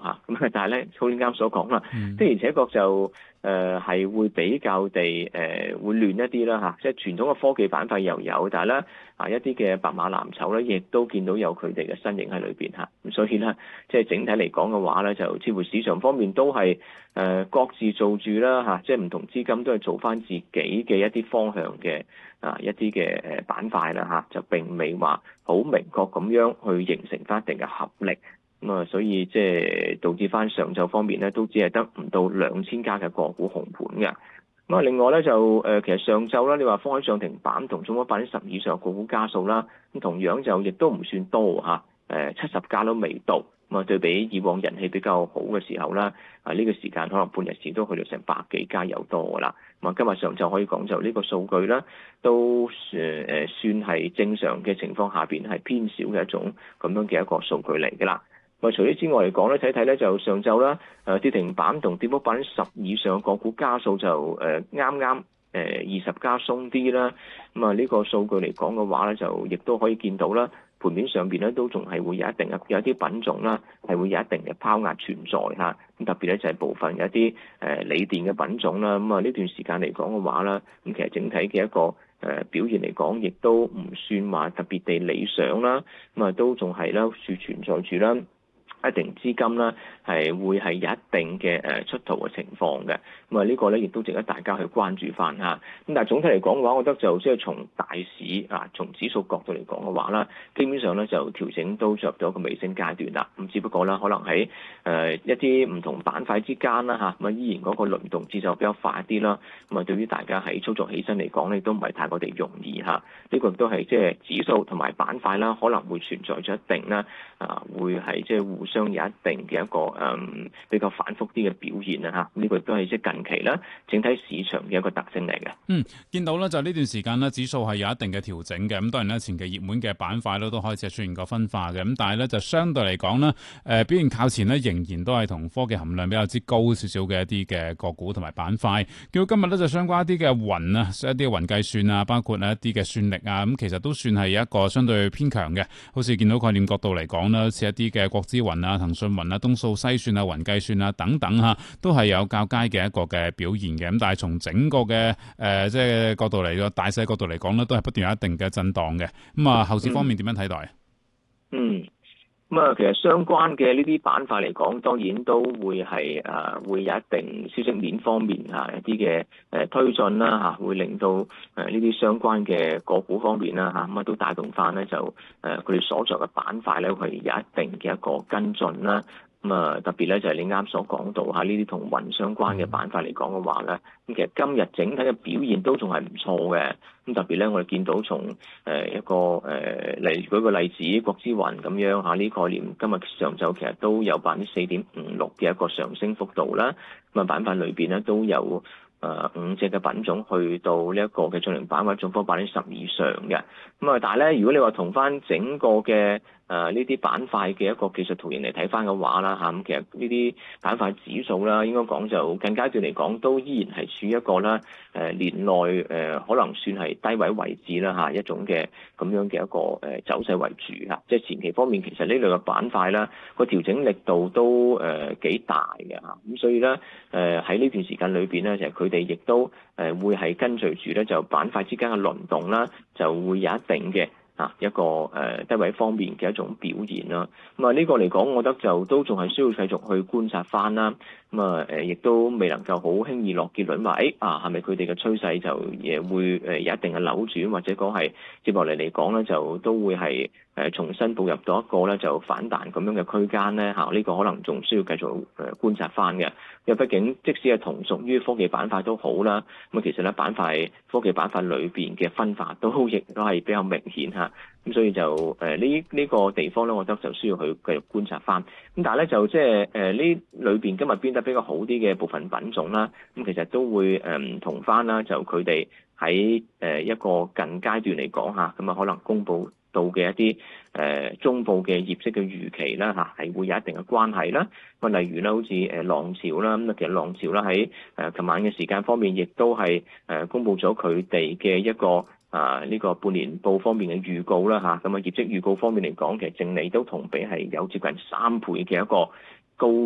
嚇，咁但係咧，好似啱所講啦，的而且確就係會比較地會亂一啲啦嚇，即係傳統嘅科技板塊又有，但係咧一啲嘅白馬藍籌咧，亦都見到有佢哋嘅身影喺裏邊嚇，咁所以咧，即係整體嚟講嘅話咧，就似乎市場方面都係各自做住啦嚇，即係唔同資金都係做翻自己嘅一啲方向嘅一啲嘅板塊啦嚇，就並未話好明確咁樣去形成翻一定嘅合力。咁啊，所以即係導致翻上晝方面咧，都只係得唔到2000家嘅個股紅盤嘅。咁啊，另外咧就其實上晝啦，你話放喺漲停板同中咗10%以上嘅個股家數啦，咁同樣就亦都唔算多嚇，70家都未到。咁啊，對比以往人氣比較好嘅時候啦，呢個時間可能半日市都去到成百幾家有多噶啦。咁啊，今日上晝可以講就呢個數據啦，都算係正常嘅情況下邊係偏少嘅一種咁樣嘅一個數據嚟㗎啦。除此之外嚟講咧，睇睇咧就上晝啦，跌停板同跌幅10%以上嘅個股家數就啱啱20家鬆啲啦。咁啊，呢個數據嚟講嘅話咧，就亦都可以見到啦，盤面上邊咧都仲係會有一啲品種啦，係會有一定嘅拋壓存在嚇。咁特別咧就係部分有一啲鋰電嘅品種啦。咁啊呢段時間嚟講嘅話啦，咁其實整體嘅一個表現嚟講，亦都唔算話特別地理想啦。咁啊都仲係啦，存在住啦一定資金啦，係會係有一定嘅出逃嘅情況嘅。咁啊呢個咧亦都值得大家去關注翻嚇。咁但係總體嚟講嘅話，我覺得就即係從大市從指數角度嚟講嘅話啦，基本上咧就調整都進入咗一個尾聲階段啦。咁只不過啦，可能喺一啲唔同板塊之間啦嚇，咁啊依然嗰個輪動節奏比較快啲啦。咁啊對於大家喺操作起身嚟講咧，都唔係太過地容易嚇。呢個亦都係即係指數同埋板塊啦，可能會存在咗一定啦會係即係互相有一定嘅一個比較反覆啲嘅表現啊嚇，呢個亦都係即係近期啦整體市場嘅一個特徵嚟嘅。 見到咧就呢段時間咧指數係有一定嘅調整嘅，咁當然咧前期熱門嘅板塊咧都開始出現過分化嘅，咁但係咧就相對嚟講咧表現靠前咧仍然都係同科技含量比較之高少少嘅一啲嘅個股同埋板塊。叫今日咧就相關一啲嘅雲啊，一啲嘅雲計算啊，包括一啲嘅算力啊，咁其實都算係一個相對偏強嘅。好似見到概念角度嚟講啦，似一啲嘅國資雲啊、騰訊雲啊、東數西算啊、雲計算啊等等嚇，都係有較佳嘅一個嘅表現嘅。咁但係從整個嘅即係角度嚟個大細角度嚟講咧，都係不斷有一定嘅震盪嘅。咁啊，後市方面點樣睇待？ 咁啊，其實相關嘅呢啲板塊嚟講，當然都會係會有一定消息面方面一啲嘅推進啦嚇，會令到呢啲相關嘅個股方面啦嚇，咁啊都帶動翻咧就佢哋所在嘅板塊咧，係有一定嘅一個跟進啦。咁啊，特別咧就係你啱所講到呢啲同雲相關嘅板塊嚟講嘅話咧，咁其實今日整體嘅表現都仲係唔錯嘅。咁特別咧，我哋見到從一個舉個例子，國資雲咁樣呢概念，今日上晝其實都有4.56%嘅一個上升幅度啦。咁啊，板塊裏邊咧都有5隻嘅品種去到呢一個嘅漲停板或者漲幅10%以上嘅。咁啊，但係咧，如果你話同翻整個嘅呢啲板塊嘅一個技術圖形嚟睇翻嘅話啦嚇，咁其實呢啲板塊指數啦，應該講就近階段嚟講都依然係處於一個啦年內可能算係低位位置啦嚇，一種嘅咁樣嘅一個走勢為主嚇。即係前期方面，其實呢類嘅板塊啦個調整力度都幾大嘅嚇。咁所以咧喺呢段時間裏邊咧，其實佢哋亦都會係跟隨住咧就板塊之間嘅輪動啦，就會有一定嘅一個低位方面嘅一種表現啦。咁啊呢個嚟講，我覺得就都仲係需要繼續去觀察翻啦。咁啊亦都未能夠好輕易落結論話，係咪佢哋嘅趨勢就會有一定嘅扭轉，或者講係接落嚟嚟講咧，就都會係重新步入到一個咧就反彈咁樣嘅區間咧嚇。呢個可能仲需要繼續觀察翻嘅。因為畢竟即使係同屬於科技板塊都好啦，咁其實咧科技板塊裏邊嘅分化亦都係比較明顯嚇。咁所以就呢個地方咧，我覺得就需要去繼續觀察翻。咁但係咧就即係呢裏邊今日變得比較好啲嘅部分品種啦，咁其實都會唔同翻啦。就佢哋喺一個近階段嚟講嚇，咁啊可能公佈到嘅一啲中部嘅業績嘅預期啦嚇，係會有一定嘅關係啦。咁例如啦，好似浪潮啦，咁其實浪潮啦喺琴晚嘅時間方面，亦都係公佈咗佢哋嘅一個呢個半年報方面嘅預告啦嚇。咁啊業績預告方面嚟講，其實淨利都同比係有接近3倍嘅一個高